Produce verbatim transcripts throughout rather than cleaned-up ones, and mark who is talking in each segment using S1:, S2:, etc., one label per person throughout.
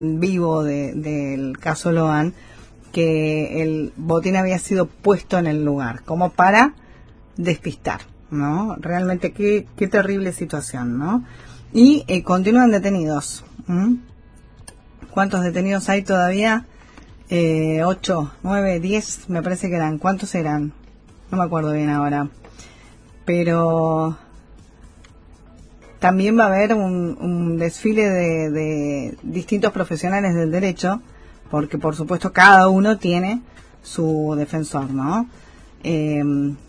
S1: vivo de, del caso Loan, que el botín había sido puesto en el lugar, como para despistar, ¿no? Realmente qué, qué terrible situación, ¿no? Y eh, continúan detenidos. ¿Mm? ¿Cuántos detenidos hay todavía? Eh, ocho, nueve, diez, me parece que eran. ¿Cuántos eran? No me acuerdo bien ahora. Pero también va a haber un, un desfile de, de distintos profesionales del derecho, porque por supuesto cada uno tiene su defensor, ¿no? Eh,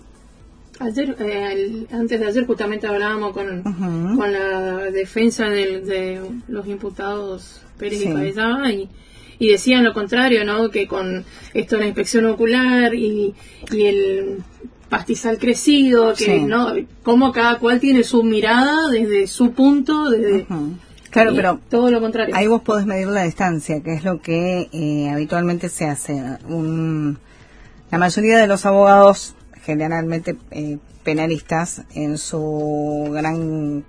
S2: Ayer, eh, el, antes de ayer justamente hablábamos con, uh-huh. con la defensa del, de los imputados Pérez sí. y Paellá y, y decían lo contrario, ¿no? Que con esto de la inspección ocular y, y el pastizal crecido, que sí. no, como cada cual tiene su mirada desde su punto, desde
S1: uh-huh. claro, pero
S2: todo lo contrario.
S1: Ahí vos podés medir la distancia, que es lo que eh, habitualmente se hace. Un, la mayoría de los abogados, generalmente eh, penalistas, en su gran,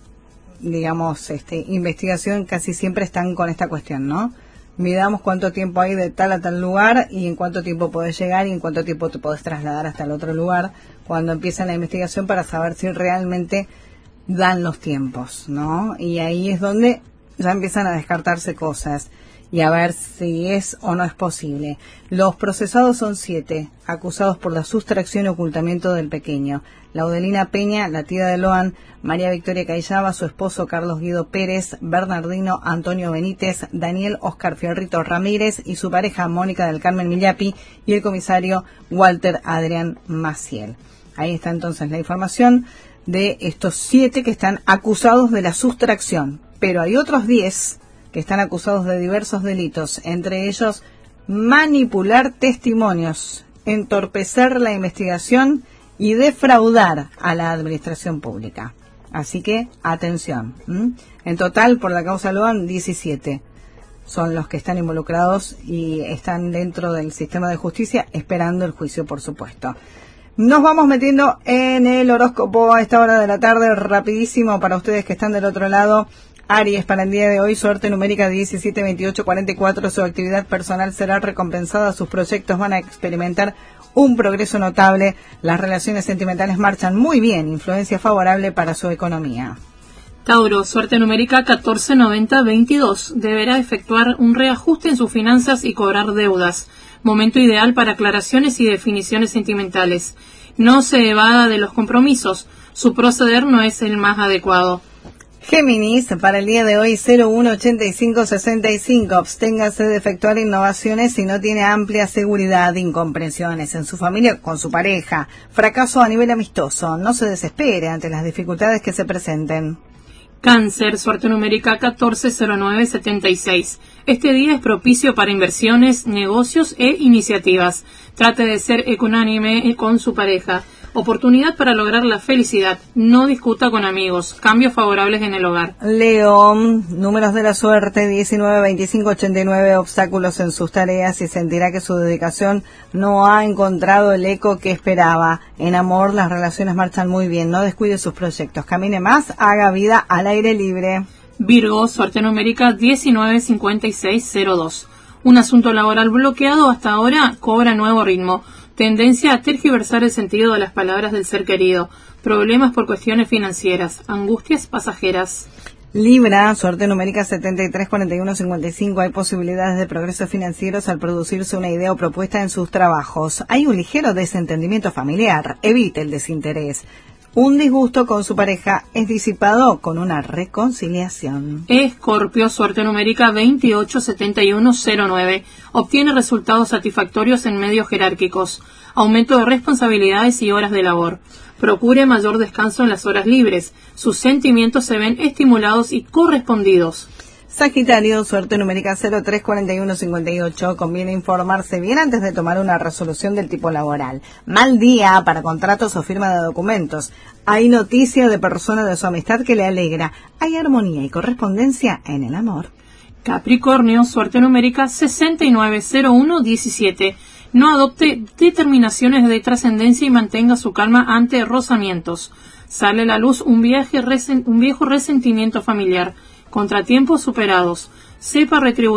S1: digamos, este, investigación, casi siempre están con esta cuestión, ¿no? Midamos cuánto tiempo hay de tal a tal lugar y en cuánto tiempo podés llegar y en cuánto tiempo te podés trasladar hasta el otro lugar cuando empiezan la investigación, para saber si realmente dan los tiempos, ¿no? Y ahí es donde ya empiezan a descartarse cosas y a ver si es o no es posible. Los procesados son siete, acusados por la sustracción y ocultamiento del pequeño. Laudelina Peña, la tía de Loan, María Victoria Cayaba, su esposo Carlos Guido Pérez, Bernardino Antonio Benítez, Daniel Oscar Fierrito Ramírez y su pareja Mónica del Carmen Millapi y el comisario Walter Adrián Maciel. Ahí está entonces la información de estos siete que están acusados de la sustracción, pero hay otros diez que están acusados de diversos delitos, entre ellos manipular testimonios, entorpecer la investigación y defraudar a la administración pública. Así que, atención. ¿Mm? En total, por la causa Loan, diecisiete son los que están involucrados y están dentro del sistema de justicia esperando el juicio, por supuesto. Nos vamos metiendo en el horóscopo a esta hora de la tarde, rapidísimo para ustedes que están del otro lado. Aries, para el día de hoy, suerte numérica diecisiete, veintiocho, cuarenta y cuatro, su actividad personal será recompensada, sus proyectos van a experimentar un progreso notable, las relaciones sentimentales marchan muy bien, influencia favorable para su economía.
S2: Tauro, suerte numérica catorce, noventa, veintidós, deberá efectuar un reajuste en sus finanzas y cobrar deudas. Momento ideal para aclaraciones y definiciones sentimentales. No se evada de los compromisos, su proceder no es el más adecuado.
S1: Géminis, para el día de hoy, cero uno, ochenta y cinco, sesenta y cinco, absténgase de efectuar innovaciones si no tiene amplia seguridad, incomprensiones en su familia, con su pareja, fracaso a nivel amistoso, no se desespere ante las dificultades que se presenten.
S2: Cáncer, suerte numérica catorce, cero nueve, setenta y seis. Este día es propicio para inversiones, negocios e iniciativas. Trate de ser ecuánime con su pareja. Oportunidad para lograr la felicidad. No discuta con amigos. Cambios favorables en el hogar.
S1: León, números de la suerte diecinueve, veinticinco, ochenta y nueve, obstáculos en sus tareas y sentirá que su dedicación no ha encontrado el eco que esperaba. En amor, las relaciones marchan muy bien. No descuide sus proyectos. Camine más, haga vida al aire libre.
S2: Virgo, suerte numérica diecinueve, cincuenta y seis, cero dos. Un asunto laboral bloqueado hasta ahora cobra nuevo ritmo. Tendencia a tergiversar el sentido de las palabras del ser querido. Problemas por cuestiones financieras. Angustias pasajeras.
S1: Libra, suerte numérica setenta y tres, cuarenta y uno, cincuenta y cinco. Hay posibilidades de progresos financieros al producirse una idea o propuesta en sus trabajos. Hay un ligero desentendimiento familiar. Evite el desinterés. Un disgusto con su pareja es disipado con una reconciliación.
S2: Escorpio, suerte numérica veintiocho, setenta y uno, cero nueve. Obtiene resultados satisfactorios en medios jerárquicos. Aumento de responsabilidades y horas de labor. Procure mayor descanso en las horas libres. Sus sentimientos se ven estimulados y correspondidos.
S1: Sagitario, suerte numérica cero tres, cuarenta y uno, cincuenta y ocho. Conviene informarse bien antes de tomar una resolución del tipo laboral. Mal día para contratos o firma de documentos. Hay noticia de persona de su amistad que le alegra. Hay armonía y correspondencia en el amor.
S2: Capricornio, suerte numérica sesenta y nueve, cero uno, diecisiete. No adopte determinaciones de trascendencia y mantenga su calma ante rozamientos. Sale a la luz un, viaje resen- un viejo resentimiento familiar. Contratiempos superados. sepa retribuir